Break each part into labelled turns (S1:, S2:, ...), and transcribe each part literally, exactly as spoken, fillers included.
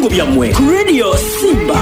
S1: ebirango byammwe ku Radio Simba.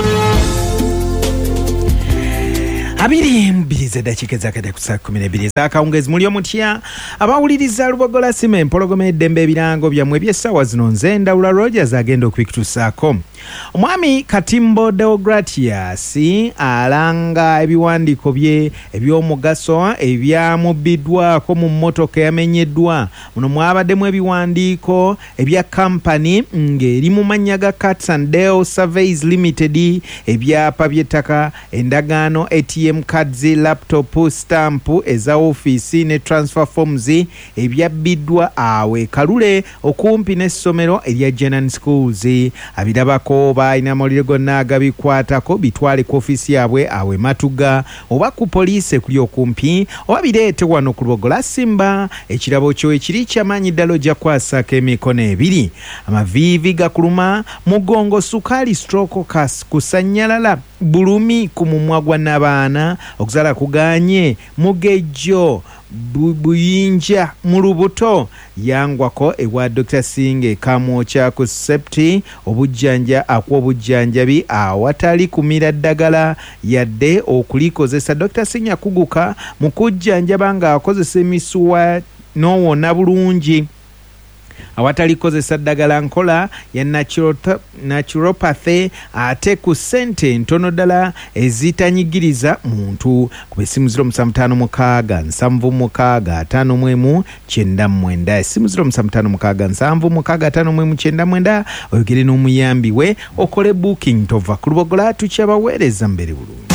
S2: Abiri mbirize dakika zakade kusa kumi n'ebiri zakawungezi muli omutya abawuliriza Lubogola Sima empologoma eddembe ebirango byammwe by'essaawa zino nze Ndawula Rogers agenda okubikutusaako. Omwami Katimbo Deogratias alanga ebiwandiiko bye eby'omugaso ebyamubbiddwako mu mmotoka yamenyeddwa. Muno mwabaddemu ebiwandiiko ebya kampani ng'eri mu mannya ga Katsandale Surveys Limited, ebyapa by'ettaka, endagaano, A T M cards, laptop, stamp eza office ne transfer forms ebyabbiddwa awe Kalule okumpi n'essomero erya Jenan Schools. Abirabako balina amawulire gonna agabikwatako bitwale ku ofisi yaabwe awe Matuga oba ku poliisi ekuli okumpi oba bireete wano ku Lubogola Simba. Ekirabo kyo ekiri kyamaanyi ddala ojja kwasako emikono ebiri. Amaviivi gakuluma, mugongo, sukaali, stroke, kas, kusanyalala, bulumi ku mumwa gwa n'abaana, okuzala kuganye, mugejjo, buyinja mu lubuto. Yangwako ewa Doctor Singe kamwokya ku septi obujjanja akwa obujjanjabi awatali kumira ddagala yadde okulikozesa. Doctor Singe akuguka mu kujjanjaba nga akozesa emisuwa n'owona bulungi awatali kozesa ddagala nkola ya naturopathy ate ku ssente ntono ddala ezitanyigiriza muntu. Ku essimu ziro musanvu ttaano mukaaga nsanvu mukaaga ttaano mu emu kyenda mwenda, essimu ziro musanvu ttaano mukaaga nsanvu mukaaga ttaano mu emu kyenda mwenda. Oyogere n'omuyambi we okole booking tova ku Lubogola tukyabaweereza mbere bulungi.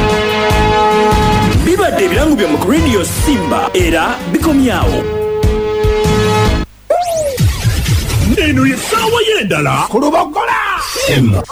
S1: Bibadde ebirango byammwe ku Radio Simba era bikomyawo. Neno ye sawa yendala ku Lubogola Simba.